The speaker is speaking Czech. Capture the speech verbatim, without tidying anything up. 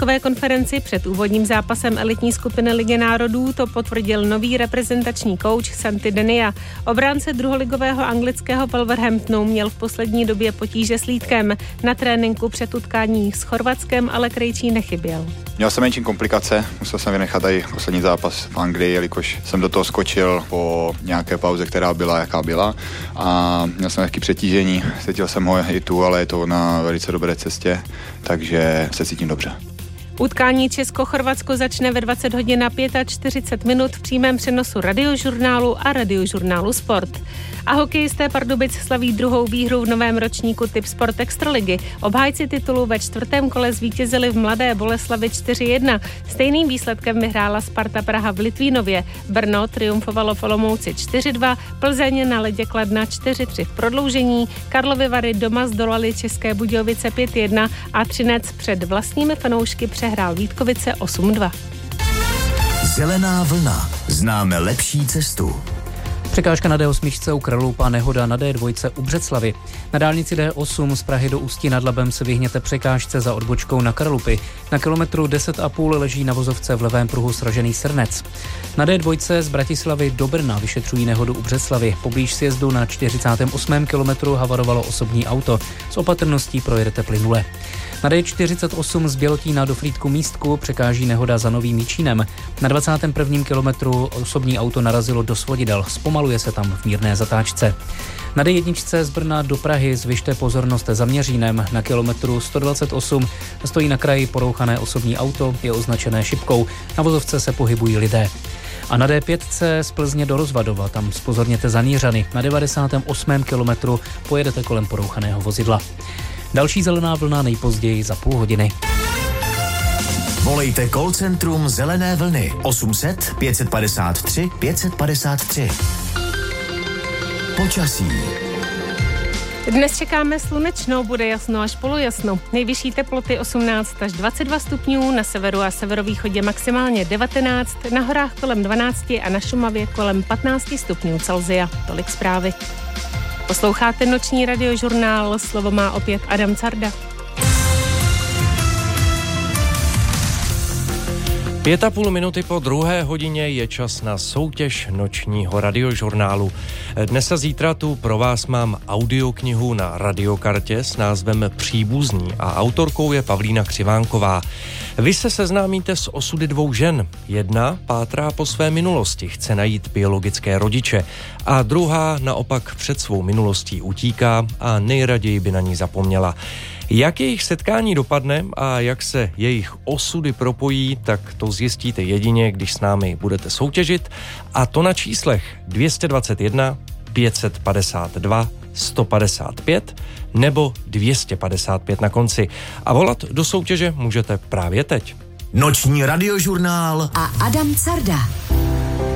tiskové konferenci před úvodním zápasem elitní skupiny Ligy národů to potvrdil nový reprezentační kouč Santi Denia. Obránce druholigového anglického Wolverhamptonu měl v poslední době potíže s lítkem. Na tréninku před utkání s Chorvatskem ale Krejčí nechyběl. Měl jsem menší komplikace, musel jsem vynechat i poslední zápas v Anglii, jelikož jsem do toho skočil po nějaké pauze, která byla, jaká byla, a měl jsem lehký přetížení, cítil jsem ho i tu, ale je to na velice dobré cestě, takže se cítím dobře. Utkání Česko-Chorvatsko začne ve dvacet hodin a čtyřicet pět minut v přímém přenosu Radiožurnálu a Radiožurnálu Sport. A hokejisté Pardubic slaví druhou výhru v novém ročníku Tipsport Extraligy. Obhájci titulu ve čtvrtém kole zvítězili v Mladé Boleslavi čtyři jedna. Stejným výsledkem vyhrála Sparta Praha v Litvínově. Brno triumfovalo v Olomouci čtyři dva, Plzeň na ledě Kladna čtyři tři v prodloužení, Karlovy Vary doma zdolali České Budějovice pět jedna a Třinec před vlastními fanoušky přehrál Vítkovice osm dva. Zelená vlna. Známe lepší cestu. Překážka na D osm u Kralupy, nehoda na D dva u Břeclavi. Na dálnici D osm z Prahy do Ústí nad Labem se vyhněte překážce za odbočkou na Kralupy. Na kilometru deset a půl leží na vozovce v levém pruhu sražený srnec. Na D dva z Bratislavy do Brna vyšetřují nehodu u Břeclavy. Poblíž sjezdu na čtyřicátém osmém kilometru havarovalo osobní auto. S opatrností projedete plynule. Na D čtyřicet osm z Bělotína do Frýdku Místku překáží nehoda za Novým Jičínem. Na dvacátém prvním kilometru osobní auto narazilo do svodidel. Zpomaluje se tam v mírné zatáčce. Na D jedna z Brna do Prahy zvyšte pozornost za Měřínem. Na kilometru sto dvacet osm stojí na kraji porouchané osobní auto, je označené šipkou. Na vozovce se pohybují lidé. A na D pět z Plzně do Rozvadova, tam zpozorněte za Nířany. Na devadesátém osmém kilometru pojedete kolem porouchaného vozidla. Další zelená vlna nejpozději za půl hodiny. Volejte call centrum Zelené vlny osm set pět padesát tři pět padesát tři. Počasí. Dnes čekáme slunečno, bude jasno až polojasno. Nejvyšší teploty osmnáct až dvacet dva stupňů, na severu a severovýchodě maximálně devatenáct, na horách kolem dvanáct a na Šumavě kolem patnáct stupňů Celsia. Tolik zprávy. Posloucháte noční radiožurnál, slovo má opět Adam Carda. Pět a půl minuty po druhé hodině je čas na soutěž nočního radiožurnálu. Dnes a zítra tu pro vás mám audioknihu na radiokartě s názvem Příbuzní a autorkou je Pavlína Křivánková. Vy se seznámíte s osudy dvou žen. Jedna pátrá po své minulosti, chce najít biologické rodiče a druhá naopak před svou minulostí utíká a nejraději by na ní zapomněla. Jak jejich setkání dopadne a jak se jejich osudy propojí, tak to zjistíte jedině, když s námi budete soutěžit, a to na číslech dvě stě dvacet jedna, pět set padesát dva, sto padesát pět nebo dvě stě padesát pět na konci. A volat do soutěže můžete právě teď. Noční radiožurnál a Adam Carda.